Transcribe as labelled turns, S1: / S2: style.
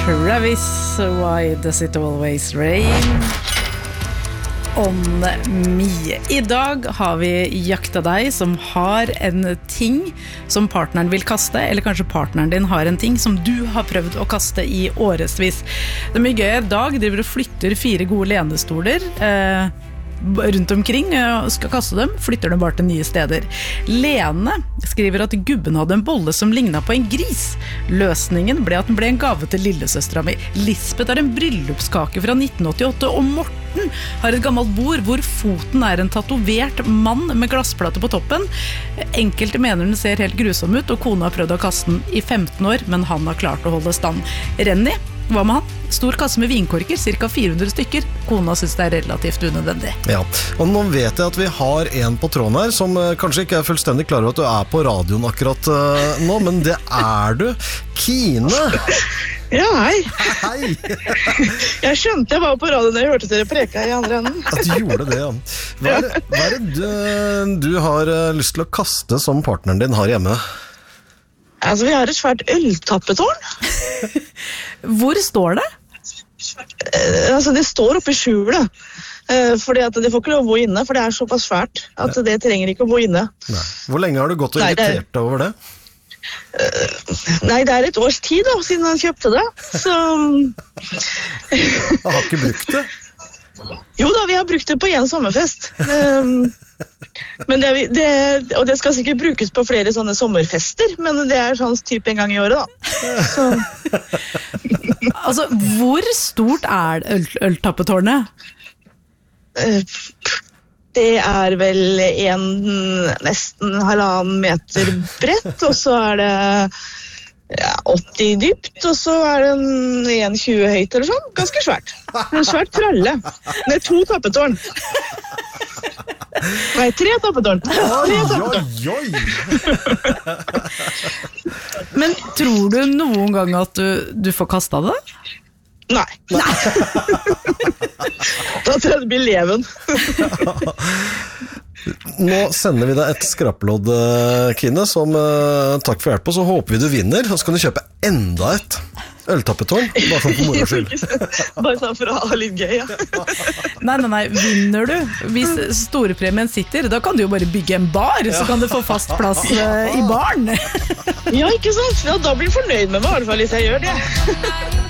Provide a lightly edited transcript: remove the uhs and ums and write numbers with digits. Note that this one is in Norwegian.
S1: Travis, Why Does It Always Rain On Me. I dag har vi jakta deg som har en ting som partneren vil kaste, eller kanskje partneren din har en ting som du har prøvd å kaste i årevis. Det er mye gøy. Dag driver og flytter 4 gode lenestoler rundt omkring og skal kaste dem, flytter dem bare til nye steder. Lene skriver at gubben hadde en bolle som lignet på en gris. Løsningen ble at den ble en gave til lillesøstera mi. Lisbeth har en bryllupskake fra 1988, og Morten har et gammelt bord hvor foten er en tatovert mann med glassplate på toppen. Enkelte mener den ser helt grusom ut, og kona har prøvd å kaste den i 15 år, men han har klart å holde stand. Renny, hva med han? Stor kasse med vinkorker, cirka 400 stykker. Kona synes det er relativt unødvendig.
S2: Ja, og nå vet jeg at vi har en på tråden her som kanskje ikke er fullstendig klar over at du er på radioen akkurat nå, men det er du. Kine!
S3: Ja, hei.
S2: Hei!
S3: Jeg skjønte jeg var på radioen da jeg hørte dere preke i andre enden.
S2: Ja, du gjorde det, ja. Hva er det du har lyst til å kaste som partneren din har hjemme?
S3: Altså, vi har et svært øltappetårn.
S1: Hvor står det?
S3: Altså, det står oppe i skjulet. Fordi at det får ikke lov å bo inne, for det er såpass svært at det trenger ikke å bo inne.
S2: Nei. Hvor lenge har du gått og irritert deg over det?
S3: Nei, det er et års tid da, siden han kjøpte det. Så...
S2: Jeg har ikke brukt det.
S3: Jo da, vi har brukt det på en sommerfest. Men og det skal sikkert brukes på flere sånne sommerfester, men det er sånn typ en gang i året da. Så.
S1: Altså, hvor stort er øltappetårnet?
S3: Det er vel nesten 1,5 meter bredt, og så er det 80 dypt, og så er det 1,20 høyt eller sånn. Ganske svært. En svært tralle. Det er 2 tappetårn. Nei, 3 tappetårn.
S1: Men tror du noen gang at du får kastet det?
S3: Nei. Da tror jeg det blir leven.
S2: Nå sender vi deg et skrappelodd, Kine, som takk for hjelp, og så håper vi du vinner, og så kan du kjøpe enda et øltappetårn, bare sånn for moro skyld.
S3: Bare sånn for å ha litt gøy, ja.
S1: Nei, vinner du? Hvis storepremien sitter, da kan du jo bare bygge en bar, så kan du få fast plass i baren.
S3: Ja, ikke sant? Ja, da blir jeg fornøyd med meg, i hvert fall hvis jeg gjør det.